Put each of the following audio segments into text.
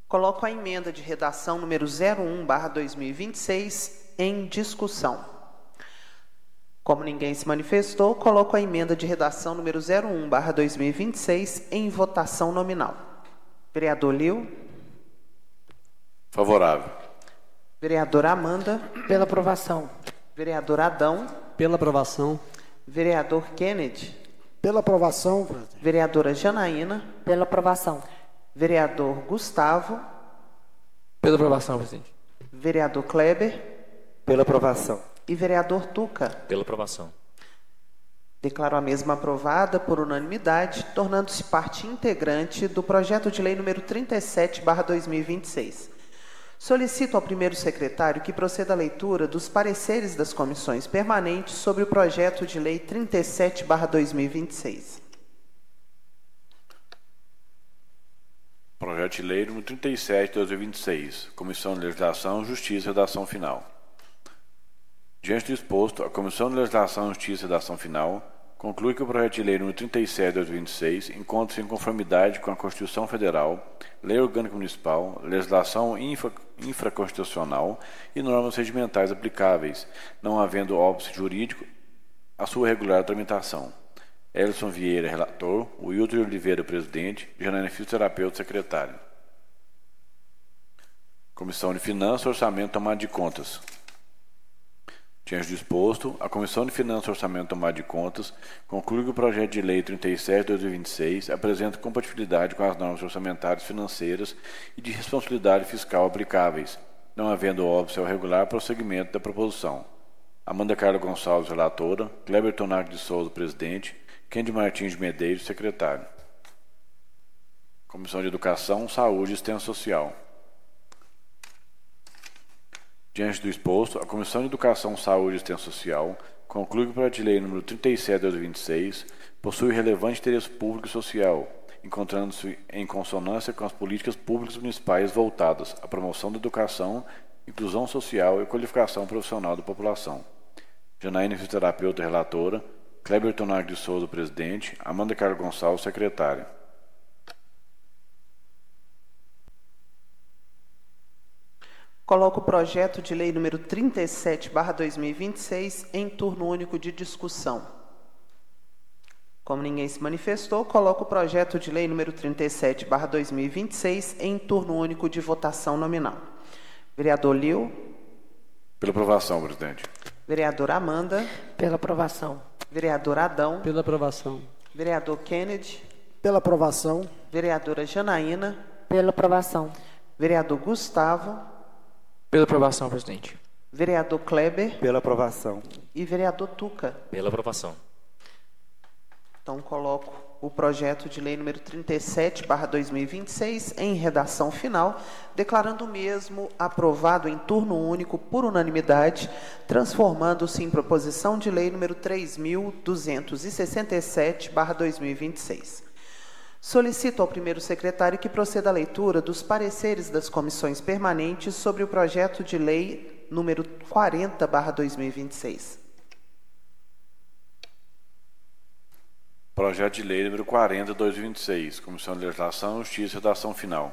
Coloco a emenda de redação número 01/2026 em discussão. Como ninguém se manifestou, coloco a emenda de redação número 01/2026 em votação nominal. Vereador Liu. Favorável. Vereadora Amanda. Pela aprovação. Vereador Adão. Pela aprovação. Vereador Kennedy. Pela aprovação, presidente. Vereadora Janaína. Pela aprovação. Vereador Gustavo. Pela aprovação, presidente. Vereador Kleber. Pela aprovação. E vereador Tuca. Pela aprovação. Declaro a mesma aprovada por unanimidade, tornando-se parte integrante do projeto de lei número 37/2026. Solicito ao primeiro secretário que proceda à leitura dos pareceres das comissões permanentes sobre o projeto de lei 37/2026. Projeto de lei número 37/2026. Comissão de Legislação, Justiça e Redação Final. Diante do exposto, a Comissão de Legislação, Justiça e Redação Final conclui que o projeto de lei número 37/2026 encontra-se em conformidade com a Constituição Federal, Lei Orgânica Municipal, legislação infraconstitucional e normas regimentais aplicáveis, não havendo óbice jurídico a sua regular tramitação. Elson Vieira, relator, Wilton Oliveira, presidente, Janaína, fisioterapeuta, secretário. Comissão de Finanças, Orçamento e Tomada de Contas. Diante do exposto, a Comissão de Finanças, Orçamento e Tomada de Contas conclui que o projeto de lei 37/2026 apresenta compatibilidade com as normas orçamentárias, financeiras e de responsabilidade fiscal aplicáveis, não havendo óbice ao regular prosseguimento da proposição. Amanda Carla Gonçalves, relatora, Kleber Tonac de Souza, presidente, Kendi Martins de Medeiros, secretário. Comissão de Educação, Saúde e Assistência Social. Diante do exposto, a Comissão de Educação, Saúde e Assistência Social conclui que o projeto de lei número 37/2026 possui relevante interesse público e social, encontrando-se em consonância com as políticas públicas municipais voltadas à promoção da educação, inclusão social e qualificação profissional da população. Janaína, fisioterapeuta, relatora, Kleber Tonac de Souza, presidente, Amanda Carla Gonçalves, secretária. Coloco o projeto de lei número 37/2026 em turno único de discussão. Como ninguém se manifestou, coloco o projeto de lei número 37/2026 em turno único de votação nominal. Vereador Liu. Pela aprovação, presidente. Vereadora Amanda. Pela aprovação. Vereador Adão. Pela aprovação. Vereador Kennedy. Pela aprovação. Vereadora Janaína. Pela aprovação. Vereador Gustavo. Pela aprovação, presidente. Vereador Kleber. Pela aprovação. E vereador Tuca. Pela aprovação. Então, coloco o projeto de lei número 37/2026 em redação final, declarando o mesmo aprovado em turno único por unanimidade, transformando-se em proposição de lei número 3.267/2026. Solicito ao primeiro secretário que proceda à leitura dos pareceres das comissões permanentes sobre o projeto de lei número 40/2026. Projeto de lei número 40/2026, Comissão de Legislação, Justiça e Redação Final.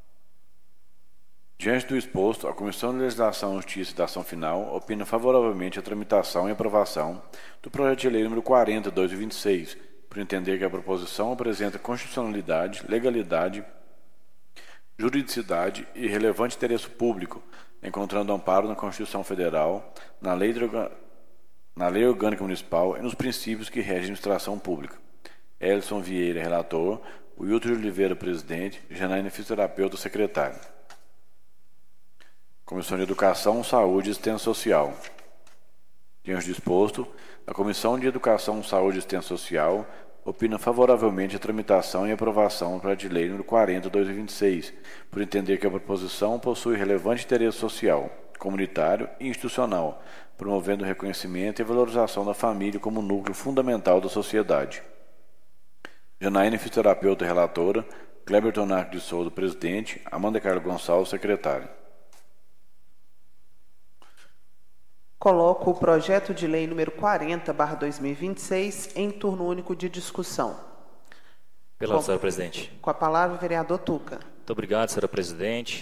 Diante do exposto, a Comissão de Legislação, Justiça e Redação Final opina favoravelmente a tramitação e aprovação do projeto de lei número 40/2026, por entender que a proposição apresenta constitucionalidade, legalidade, juridicidade e relevante interesse público, encontrando amparo na Constituição Federal, na Lei Orgânica Municipal e nos princípios que regem a administração pública. Elson Vieira, relator, Wilton Oliveira, presidente, Janaína, fisioterapeuta, secretário. Comissão de Educação, Saúde e Assistência Social. Diante do exposto, a Comissão de Educação, Saúde e Assistência Social opina favoravelmente a tramitação e aprovação do projeto de lei número 40/2026, por entender que a proposição possui relevante interesse social, comunitário e institucional, promovendo o reconhecimento e valorização da família como núcleo fundamental da sociedade. Janaína, fisioterapeuta, relatora, Kleber Tonac de Souza, presidente, Amanda Carla Gonçalves, secretária. Coloco o projeto de lei número 40/2026 em turno único de discussão. Pela senhora presidente. Com a palavra, o vereador Tuca. Muito Muito obrigado, senhora presidente.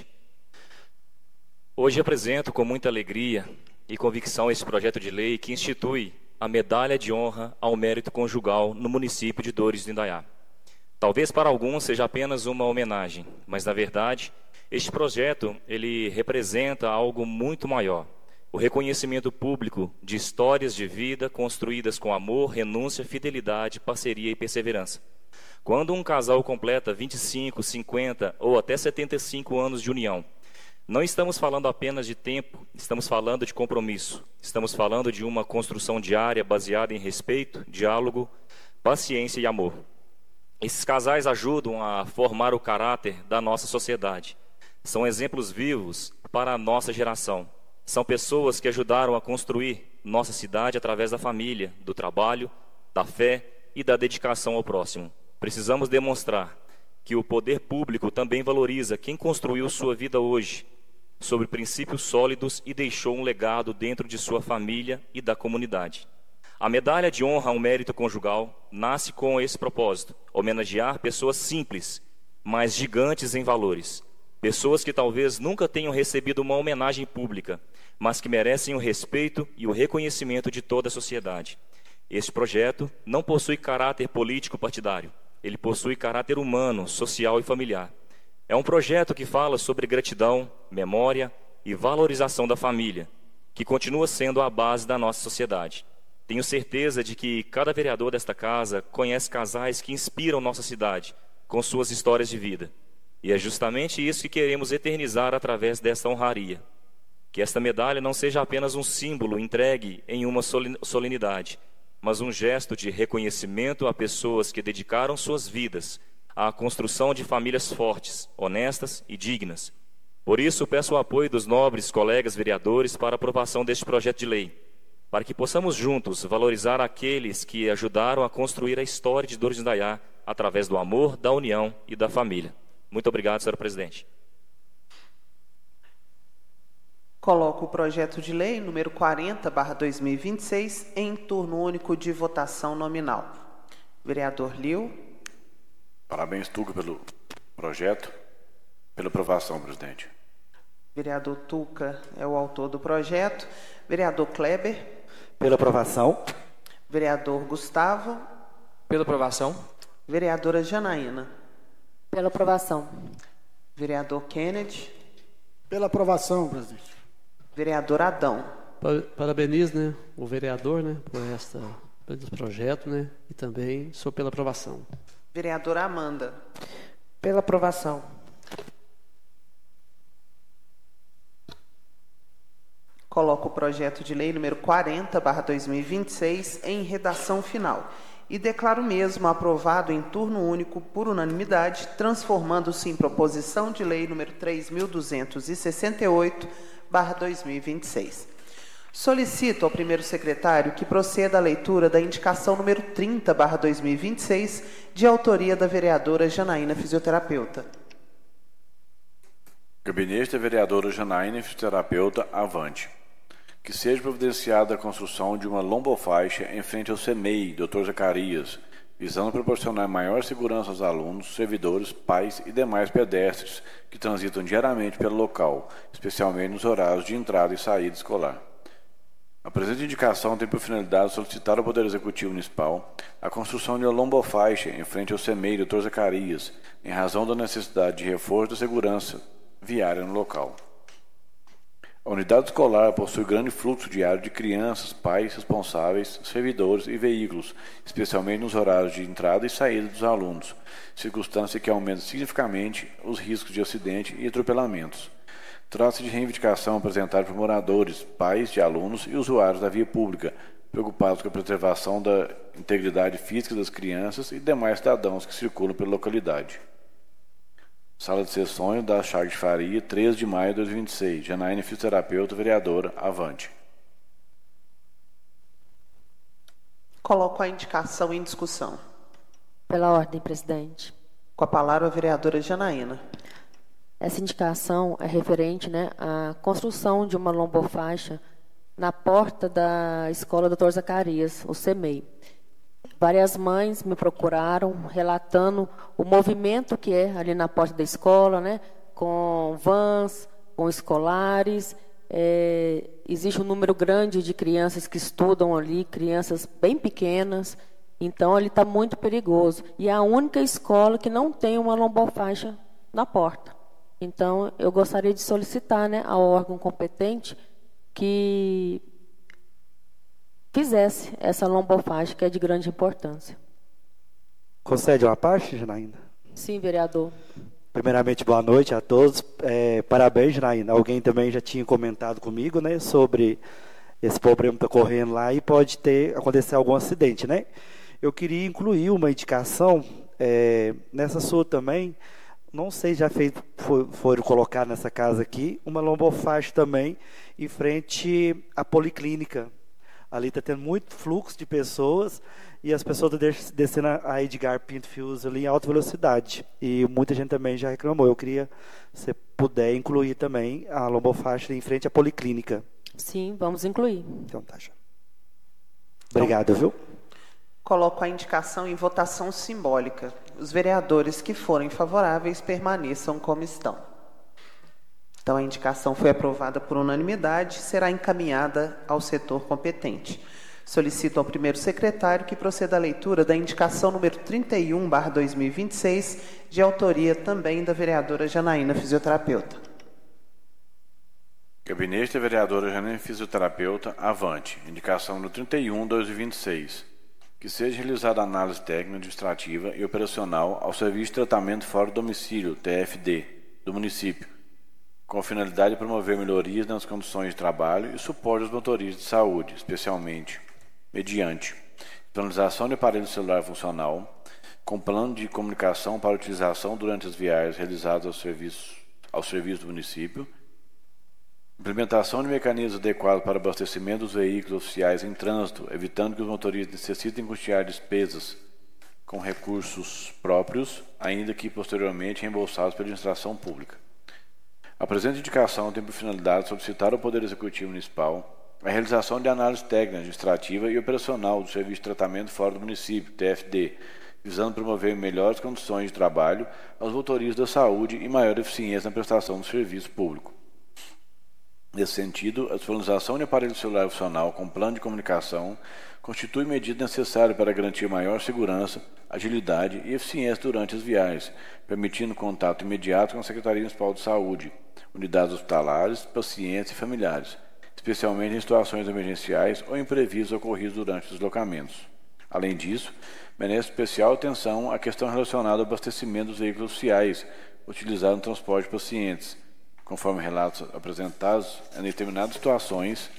Hoje apresento com muita alegria e convicção esse projeto de lei que institui a Medalha de Honra ao Mérito Conjugal no município de Dores do Indaiá. Talvez para alguns seja apenas uma homenagem, mas na verdade, este projeto ele representa algo muito maior. O reconhecimento público de histórias de vida construídas com amor, renúncia, fidelidade, parceria e perseverança. Quando um casal completa 25, 50 ou até 75 anos de união, não estamos falando apenas de tempo, estamos falando de compromisso. Estamos falando de uma construção diária baseada em respeito, diálogo, paciência e amor. Esses casais ajudam a formar o caráter da nossa sociedade. São exemplos vivos para a nossa geração. São pessoas que ajudaram a construir nossa cidade através da família, do trabalho, da fé e da dedicação ao próximo. Precisamos demonstrar que o poder público também valoriza quem construiu sua vida hoje, sobre princípios sólidos e deixou um legado dentro de sua família e da comunidade. A Medalha de Honra ao Mérito Conjugal nasce com esse propósito: homenagear pessoas simples, mas gigantes em valores. Pessoas que talvez nunca tenham recebido uma homenagem pública, mas que merecem o respeito e o reconhecimento de toda a sociedade. Este projeto não possui caráter político partidário. Ele possui caráter humano, social e familiar. É um projeto que fala sobre gratidão, memória e valorização da família, que continua sendo a base da nossa sociedade. Tenho certeza de que cada vereador desta casa conhece casais que inspiram nossa cidade com suas histórias de vida. E é justamente isso que queremos eternizar através desta honraria. Que esta medalha não seja apenas um símbolo entregue em uma solenidade, mas um gesto de reconhecimento a pessoas que dedicaram suas vidas à construção de famílias fortes, honestas e dignas. Por isso, peço o apoio dos nobres colegas vereadores para a aprovação deste projeto de lei, para que possamos juntos valorizar aqueles que ajudaram a construir a história de Dores do Indaiá através do amor, da união e da família. Muito obrigado, senhora presidente. Coloco o projeto de lei número 40/2026 em turno único de votação nominal. Vereador Liu. Parabéns, Tuca, pelo projeto. Pela aprovação, presidente. Vereador Tuca é o autor do projeto. Vereador Kleber. Pela aprovação. Vereador Gustavo. Pela aprovação. Vereadora Janaína. Pela aprovação. Vereador Kennedy. Pela aprovação, presidente. Vereador Adão. Parabenizo, né, o vereador, né, pelo projeto, né, e também sou pela aprovação. Vereadora Amanda. Pela aprovação. Coloco o projeto de lei número 40/2026 em redação final e declaro mesmo aprovado em turno único por unanimidade, transformando-se em proposição de lei número 3268/2026. Solicito ao primeiro secretário que proceda à leitura da indicação número 30/2026, de autoria da vereadora Janaína, fisioterapeuta. Gabinete da vereadora Janaína, fisioterapeuta, avante. Que seja providenciada a construção de uma lombofaixa em frente ao CEMEI, Dr. Zacarias, visando proporcionar maior segurança aos alunos, servidores, pais e demais pedestres que transitam diariamente pelo local, especialmente nos horários de entrada e saída escolar. A presente indicação tem por finalidade solicitar ao Poder Executivo Municipal a construção de uma lombofaixa em frente ao CEMEI, Dr. Zacarias, em razão da necessidade de reforço da segurança viária no local. A unidade escolar possui grande fluxo diário de crianças, pais, responsáveis, servidores e veículos, especialmente nos horários de entrada e saída dos alunos, circunstância que aumenta significativamente os riscos de acidente e atropelamentos. Trata-se de reivindicação apresentada por moradores, pais de alunos e usuários da via pública, preocupados com a preservação da integridade física das crianças e demais cidadãos que circulam pela localidade. Sala de sessões da Chagas de Faria, 13 de maio de 2026. Janaína, fisioterapeuta, vereadora, avante. Coloco a indicação em discussão. Pela ordem, presidente. Com a palavra a vereadora Janaína. Essa indicação é referente, né, à construção de uma lombofaixa na porta da Escola Dr. Zacarias, o CEMEI. Várias mães me procuraram relatando o movimento que é ali na porta da escola, né? Com vans, com escolares. Existe um número grande de crianças que estudam ali, crianças bem pequenas. Então, ali está muito perigoso. E é a única escola que não tem uma lombofaixa na porta. Então, eu gostaria de solicitar, né, ao órgão competente que fizesse essa lombofaixa, que é de grande importância. Concede uma parte, Janaína? Sim, vereador. Primeiramente, boa noite a todos. Parabéns, Janaína. Alguém também já tinha comentado comigo, né, sobre esse problema que está ocorrendo lá e pode acontecer algum acidente, né? Eu queria incluir uma indicação nessa sua também. Não sei se já foram colocar nessa casa aqui uma lombofaixa também em frente à policlínica. Ali está tendo muito fluxo de pessoas e as pessoas estão descendo a Edgar Pinto Fios ali em alta velocidade. E muita gente também já reclamou. Eu queria, se você puder, incluir também a lombofaixa em frente à policlínica. Sim, vamos incluir. Então tá, já. Obrigado, viu? Coloco a indicação em votação simbólica. Os vereadores que forem favoráveis permaneçam como estão. Então, a indicação foi aprovada por unanimidade e será encaminhada ao setor competente. Solicito ao primeiro secretário que proceda à leitura da indicação número 31/2026, de autoria também da vereadora Janaína, fisioterapeuta. Gabinete da vereadora Janaína, fisioterapeuta, avante. Indicação no 31/2026. Que seja realizada análise técnica, administrativa e operacional ao Serviço de Tratamento Fora do Domicílio, TFD, do município, com a finalidade de promover melhorias nas condições de trabalho e suporte aos motoristas de saúde, especialmente mediante disponibilização de aparelho celular funcional, com plano de comunicação para utilização durante as viagens realizadas ao serviço do município, implementação de mecanismos adequados para abastecimento dos veículos oficiais em trânsito, evitando que os motoristas necessitem custear despesas com recursos próprios, ainda que posteriormente reembolsados pela administração pública. A presente indicação tem por finalidade solicitar ao Poder Executivo Municipal a realização de análise técnica, administrativa e operacional do Serviço de Tratamento Fora do Município, TFD, visando promover melhores condições de trabalho aos motoristas da saúde e maior eficiência na prestação do serviço público. Nesse sentido, a disponibilização de aparelho celular funcional com plano de comunicação constitui medida necessária para garantir maior segurança, agilidade e eficiência durante as viagens, permitindo contato imediato com a Secretaria Municipal de Saúde, unidades hospitalares, pacientes e familiares, especialmente em situações emergenciais ou imprevistos ocorridos durante os deslocamentos. Além disso, merece especial atenção à questão relacionada ao abastecimento dos veículos oficiais utilizados no transporte de pacientes. Conforme relatos apresentados, em determinadas situações,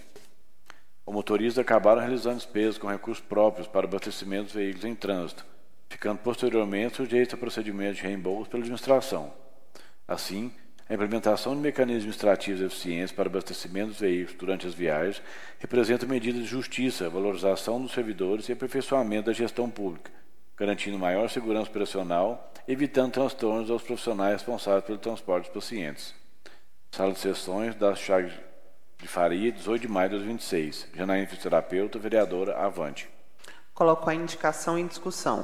os motoristas acabaram realizando despesas com recursos próprios para o abastecimento dos veículos em trânsito, ficando posteriormente sujeitos a procedimentos de reembolso pela administração. Assim, a implementação de mecanismos administrativos eficientes para o abastecimento dos veículos durante as viagens representa medidas de justiça, valorização dos servidores e aperfeiçoamento da gestão pública, garantindo maior segurança operacional, evitando transtornos aos profissionais responsáveis pelo transporte dos pacientes. Sala de sessões da Chagas de Faria, 18 de maio de 2026. Janaína, fisioterapeuta, vereadora, avante. Coloco a indicação em discussão.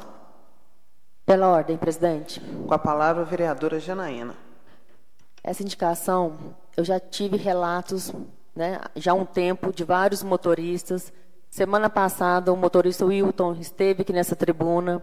Pela ordem, presidente. Com a palavra, a vereadora Janaína. Essa indicação, eu já tive relatos, né, já há um tempo, de vários motoristas. Semana passada, o motorista Wilton esteve aqui nessa tribuna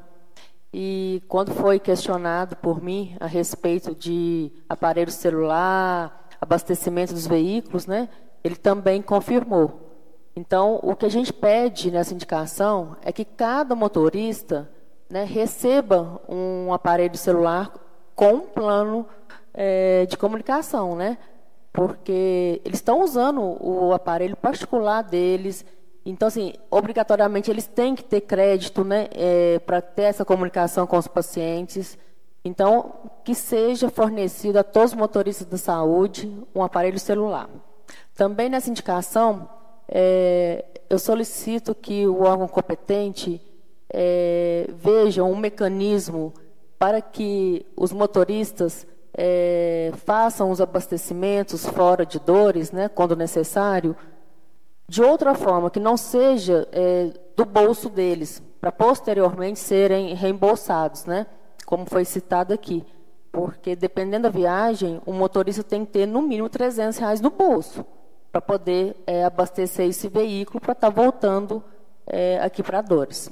e, quando foi questionado por mim a respeito de aparelho celular, abastecimento dos veículos, né, ele também confirmou. Então, o que a gente pede nessa indicação é que cada motorista, né, receba um aparelho celular com um plano de comunicação, né? Porque eles estão usando o aparelho particular deles. Então, assim, obrigatoriamente eles têm que ter crédito, né, para ter essa comunicação com os pacientes. Então, que seja fornecido a todos os motoristas da saúde um aparelho celular. Também nessa indicação, eu solicito que o órgão competente veja um mecanismo para que os motoristas façam os abastecimentos fora de Dores, né, quando necessário, de outra forma, que não seja do bolso deles, para posteriormente serem reembolsados, né? Como foi citado aqui. Porque, dependendo da viagem, o motorista tem que ter, no mínimo, R$300 no bolso para poder abastecer esse veículo para estar voltando aqui para Dores.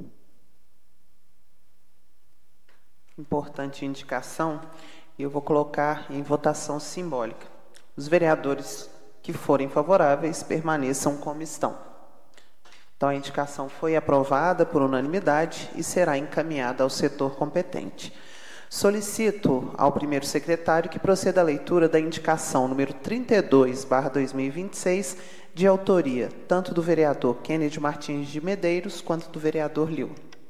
Importante indicação, e eu vou colocar em votação simbólica. Os vereadores que forem favoráveis permaneçam como estão. Então, a indicação foi aprovada por unanimidade e será encaminhada ao setor competente. Solicito ao primeiro secretário que proceda à leitura da indicação número 32/2026, de autoria tanto do vereador Kennedy Martins de Medeiros quanto do vereador Liu.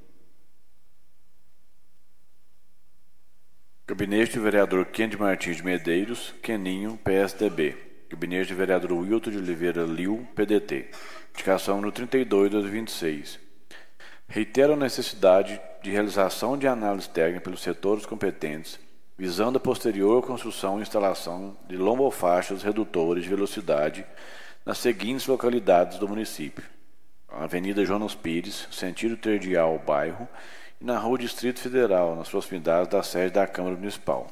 Gabinete do vereador Kennedy Martins de Medeiros, Keninho, PSDB. Gabinete do vereador Wilton de Oliveira Liu, PDT. Indicação no 32/2026. Reitero a necessidade de realização de análise técnica pelos setores competentes, visando a posterior construção e instalação de lombofaixas redutores de velocidade nas seguintes localidades do município: Avenida Jonas Pires, sentido Terdial, bairro, e na Rua Distrito Federal, nas proximidades da sede da Câmara Municipal.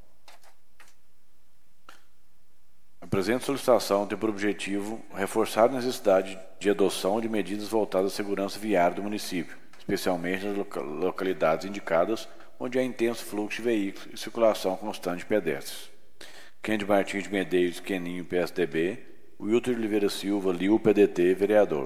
A presente solicitação tem por objetivo reforçar a necessidade de adoção de medidas voltadas à segurança viária do município, especialmente nas localidades indicadas, onde há intenso fluxo de veículos e circulação constante de pedestres. Kennedy Martins de Medeiros, Keninho, PSDB. Wilton de Oliveira Silva, Liu, PDT, vereador.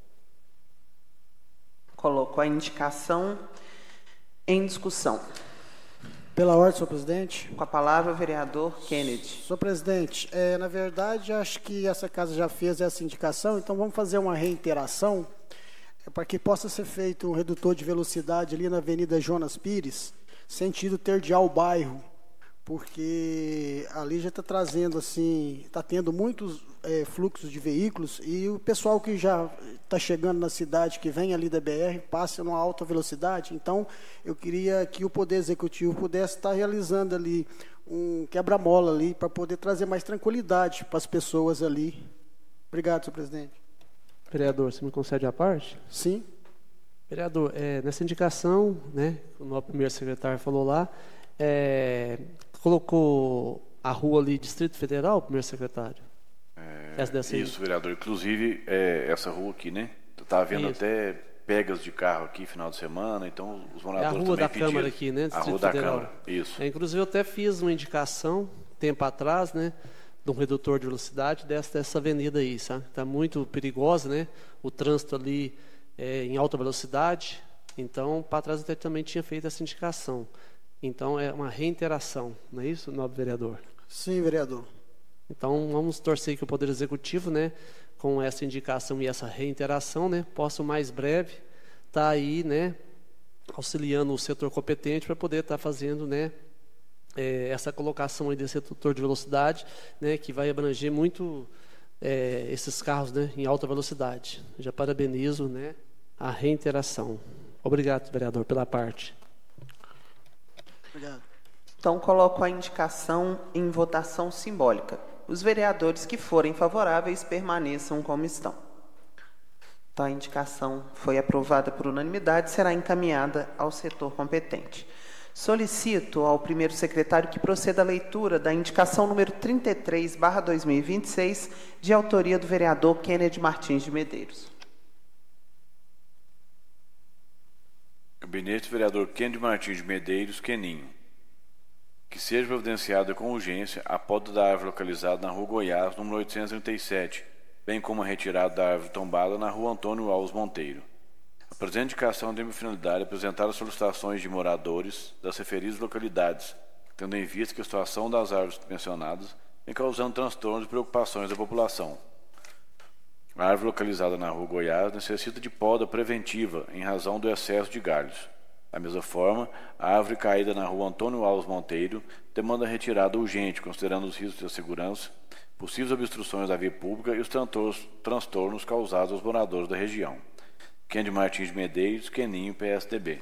Coloco a indicação em discussão. Pela ordem, senhor presidente. Com a palavra, o vereador Kennedy. Senhor presidente, na verdade, acho que essa casa já fez essa indicação, então vamos fazer uma reiteração para que possa ser feito um redutor de velocidade ali na Avenida Jonas Pires, sentido Terdial, bairro, porque ali já está trazendo, assim, está tendo muitos fluxos de veículos e o pessoal que já está chegando na cidade, que vem ali da BR, passa numa alta velocidade. Então, eu queria que o Poder Executivo pudesse estar realizando ali um quebra-mola ali para poder trazer mais tranquilidade para as pessoas ali. Obrigado, senhor presidente. Vereador, você me concede a parte? Sim. Vereador, nessa indicação, né, o nosso primeiro secretário falou lá, colocou a rua ali, Distrito Federal, primeiro secretário? Isso, vereador. Inclusive, essa rua aqui, né? Eu estava vendo isso. Até pegas de carro aqui final de semana, então os moradores a rua também da pediram. Câmara aqui, né? A rua da Câmara, isso. Inclusive, eu até fiz uma indicação, tempo atrás, né? De um redutor de velocidade dessa avenida aí, sabe? Está muito perigosa, né? O trânsito ali em alta velocidade. Então, para trás até também tinha feito essa indicação. Então, é uma reiteração, não é isso, nobre vereador? Sim, vereador. Então, vamos torcer que o Poder Executivo, né, com essa indicação e essa reiteração, né, possa o mais breve estar aí, né, auxiliando o setor competente para poder estar fazendo, né, essa colocação aí desse redutor de velocidade, né, que vai abranger muito esses carros, né, em alta velocidade. Já parabenizo, né, a reiteração. Obrigado, vereador, pela parte. Obrigado. Então, coloco a indicação em votação simbólica. Os vereadores que forem favoráveis permaneçam como estão. Então, a indicação foi aprovada por unanimidade e será encaminhada ao setor competente. Solicito ao primeiro secretário que proceda à leitura da indicação número 33/2026, de autoria do vereador Kennedy Martins de Medeiros. Gabinete do vereador Kennedy Martins de Medeiros, Keninho. Que seja providenciada com urgência a poda da árvore localizada na Rua Goiás, número 837, bem como a retirada da árvore tombada na Rua Antônio Alves Monteiro. A presente indicação tem por finalidade apresentar as solicitações de moradores das referidas localidades, tendo em vista que a situação das árvores mencionadas vem causando transtornos e preocupações da população. A árvore localizada na Rua Goiás necessita de poda preventiva em razão do excesso de galhos. Da mesma forma, a árvore caída na Rua Antônio Alves Monteiro demanda retirada urgente, considerando os riscos de segurança, possíveis obstruções da via pública e os transtornos causados aos moradores da região. Kennedy Martins de Medeiros, Keninho, PSDB.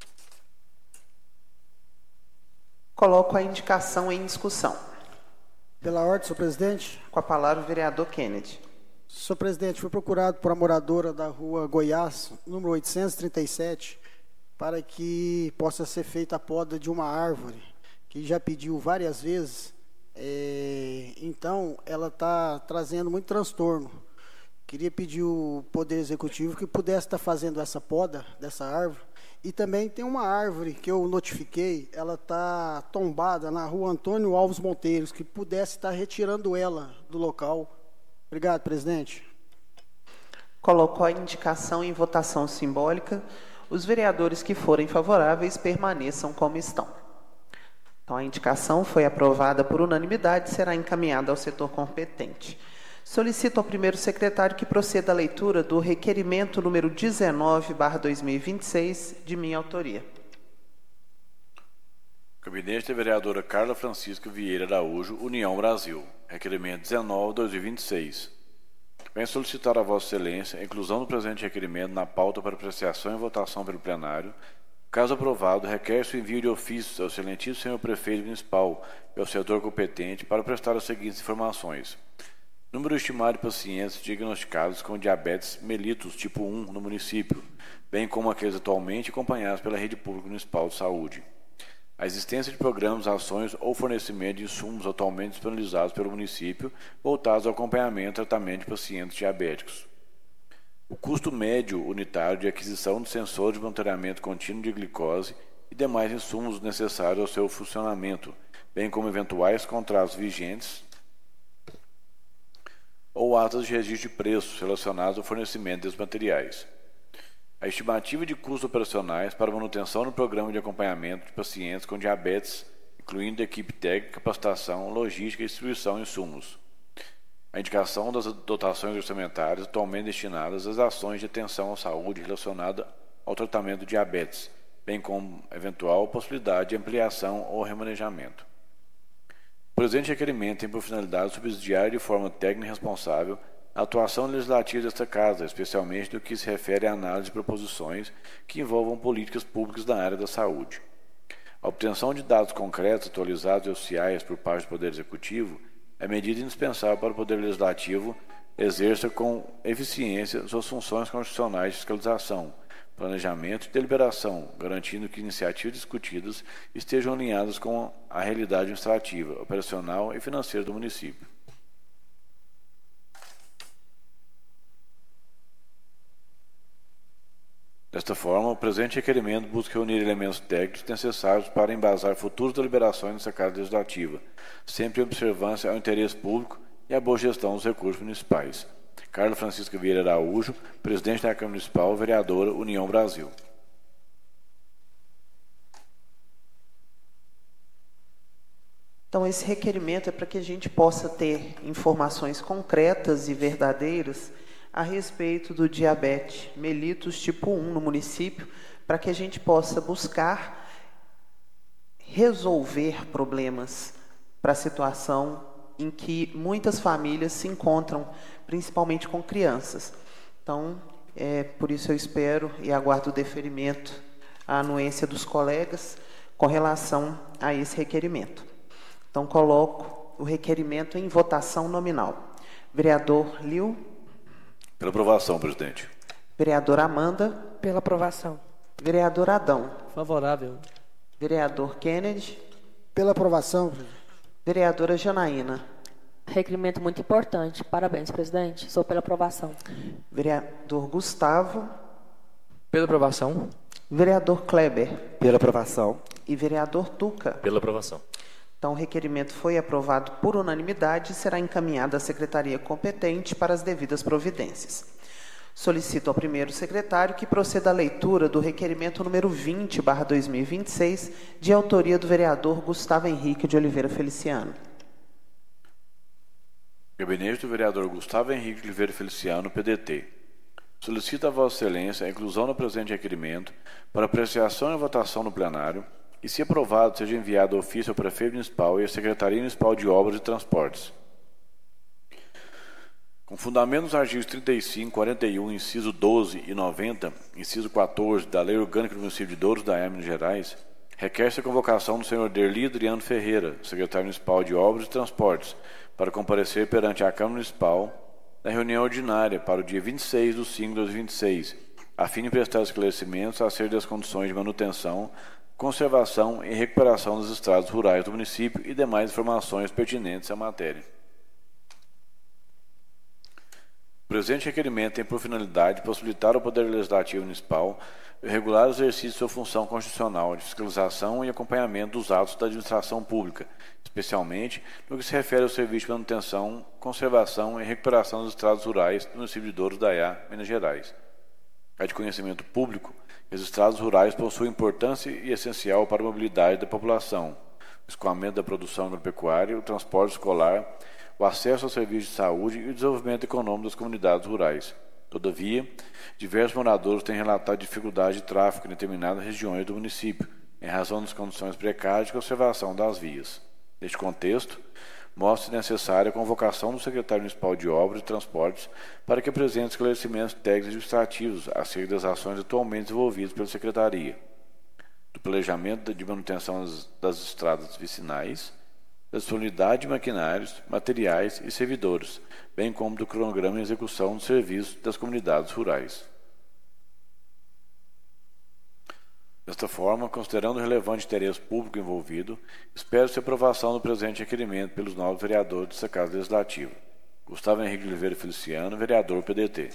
Coloco a indicação em discussão. Pela ordem, senhor presidente. Com a palavra, o vereador Kennedy. Senhor presidente, fui procurado por uma moradora da rua Goiás, número 837, para que possa ser feita a poda de uma árvore, que já pediu várias vezes. Então, ela está trazendo muito transtorno. Queria pedir ao Poder Executivo que pudesse estar fazendo essa poda dessa árvore. E também tem uma árvore que eu notifiquei, ela está tombada na rua Antônio Alves Monteiros, que pudesse estar retirando ela do local. Obrigado, presidente. Colocou a indicação em votação simbólica. Os vereadores que forem favoráveis permaneçam como estão. Então, a indicação foi aprovada por unanimidade e será encaminhada ao setor competente. Solicito ao primeiro secretário que proceda à leitura do requerimento número 19/2026, de minha autoria. Gabinete da vereadora Carla Francisca Vieira Araújo, União Brasil. Requerimento 19/2026. Vem solicitar a Vossa Excelência a inclusão do presente requerimento na pauta para apreciação e votação pelo plenário. Caso aprovado, requer-se o envio de ofícios ao excelentíssimo senhor prefeito municipal e ao setor competente para prestar as seguintes informações. Número estimado de pacientes diagnosticados com diabetes mellitus tipo 1 no município, bem como aqueles atualmente acompanhados pela rede pública municipal de saúde. A existência de programas, ações ou fornecimento de insumos atualmente disponibilizados pelo município voltados ao acompanhamento e tratamento de pacientes diabéticos. O custo médio unitário de aquisição de sensores de monitoramento contínuo de glicose e demais insumos necessários ao seu funcionamento, bem como eventuais contratos vigentes ou atas de registro de preços relacionados ao fornecimento desses materiais. A estimativa de custos operacionais para manutenção do programa de acompanhamento de pacientes com diabetes, incluindo equipe técnica, capacitação, logística e distribuição de insumos. A indicação das dotações orçamentárias atualmente destinadas às ações de atenção à saúde relacionada ao tratamento do diabetes, bem como eventual possibilidade de ampliação ou remanejamento. O presente requerimento tem por finalidade subsidiar de forma técnica e responsável a atuação legislativa desta Casa, especialmente no que se refere à análise de proposições que envolvam políticas públicas na área da saúde. A obtenção de dados concretos, atualizados e oficiais por parte do Poder Executivo é medida indispensável para o Poder Legislativo exerça com eficiência suas funções constitucionais de fiscalização, planejamento e deliberação, garantindo que iniciativas discutidas estejam alinhadas com a realidade administrativa, operacional e financeira do município. Desta forma, o presente requerimento busca reunir elementos técnicos necessários para embasar futuras deliberações nessa Casa Legislativa, sempre em observância ao interesse público e à boa gestão dos recursos municipais. Carla Francisca Vieira Araújo, presidente da Câmara Municipal, vereadora, União Brasil. Então, esse requerimento é para que a gente possa ter informações concretas e verdadeiras a respeito do diabetes mellitus tipo 1 no município, para que a gente possa buscar resolver problemas para a situação em que muitas famílias se encontram, principalmente com crianças. Então, por isso eu espero e aguardo o deferimento, a anuência dos colegas com relação a esse requerimento. Então, coloco o requerimento em votação nominal. Vereador Liu. Pela aprovação, presidente. Vereadora Amanda. Pela aprovação. Vereador Adão. Favorável. Vereador Kennedy. Pela aprovação. Vereadora Janaína. Requerimento muito importante. Parabéns, presidente. Sou pela aprovação. Vereador Gustavo. Pela aprovação. Vereador Kleber. Pela aprovação. E vereador Tuca. Pela aprovação. Então, o requerimento foi aprovado por unanimidade e será encaminhado à secretaria competente para as devidas providências. Solicito ao primeiro secretário que proceda à leitura do requerimento número 20/2026, de autoria do vereador Gustavo Henrique de Oliveira Feliciano. Gabinete do vereador Gustavo Henrique de Oliveira Feliciano, PDT. Solicita a Vossa Excelência a inclusão no presente requerimento para apreciação e votação no plenário e, se aprovado, seja enviado ofício ao Prefeito Municipal e à Secretaria Municipal de Obras e Transportes. Com fundamento nos artigos 35, 41, inciso 12 e 90, inciso 14 da Lei Orgânica do Município de Douros da Minas Gerais, requer-se a convocação do senhor Derli Adriano Ferreira, secretário municipal de Obras e Transportes, para comparecer perante a Câmara Municipal na reunião ordinária para o dia 26 de 5 de 2026, a fim de prestar esclarecimentos acerca das condições de manutenção, conservação e recuperação das estradas rurais do município e demais informações pertinentes à matéria. O presente requerimento tem por finalidade possibilitar ao Poder Legislativo Municipal o regular exercício de sua função constitucional de fiscalização e acompanhamento dos atos da administração pública, especialmente no que se refere ao serviço de manutenção, conservação e recuperação das estradas rurais do município de Douros Daiá, Minas Gerais. É de conhecimento público que as estradas rurais possuem importância e essencial para a mobilidade da população, o escoamento da produção agropecuária, o transporte escolar, o acesso aos serviços de saúde e o desenvolvimento econômico das comunidades rurais. Todavia, diversos moradores têm relatado dificuldade de tráfego em determinadas regiões do município, em razão das condições precárias de conservação das vias. Neste contexto, mostra-se necessária a convocação do secretário municipal de Obras e Transportes para que apresente esclarecimentos técnicos e administrativos acerca das ações atualmente desenvolvidas pela Secretaria, do planejamento de manutenção das estradas vicinais, da disponibilidade de maquinários, materiais e servidores, bem como do cronograma e execução dos serviços das comunidades rurais. Desta forma, considerando o relevante interesse público envolvido, espero-se a aprovação do presente requerimento pelos novos vereadores desta Casa Legislativa. Gustavo Henrique de Oliveira Feliciano, vereador PDT.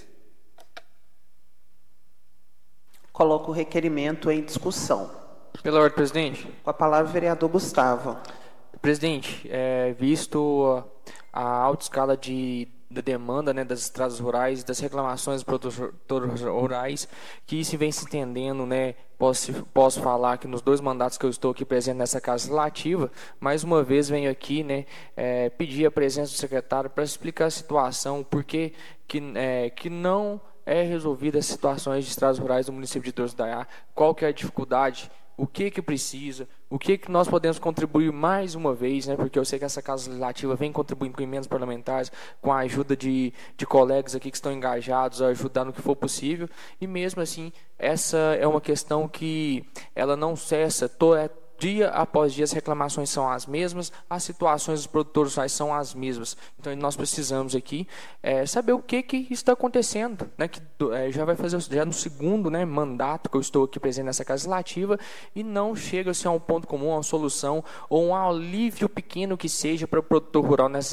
Coloco o requerimento em discussão. Pela ordem, presidente. Com a palavra o vereador Gustavo. Presidente, visto a alta escala da demanda, né, das estradas rurais, das reclamações dos produtores rurais, que se vem se entendendo, né, posso falar que nos 2 mandatos que eu estou aqui presente nessa Casa Legislativa, mais uma vez venho aqui, né, pedir a presença do secretário para explicar a situação, porque que não é resolvida as situações de estradas rurais do município de Douros Daiá, qual que é a dificuldade, o que precisa, o que nós podemos contribuir mais uma vez, né? Porque eu sei que essa Casa Legislativa vem contribuindo com emendas parlamentares, com a ajuda de colegas aqui que estão engajados a ajudar no que for possível, e mesmo assim, essa é uma questão que ela não cessa, dia após dia as reclamações são as mesmas, as situações dos produtores rurais são as mesmas. Então nós precisamos aqui saber o que está acontecendo, né? Que já vai fazer já no 2º, né, mandato que eu estou aqui presente nessa Casa Legislativa e não chega-se a um ponto comum, a uma solução ou um alívio pequeno que seja para o produtor rural nessas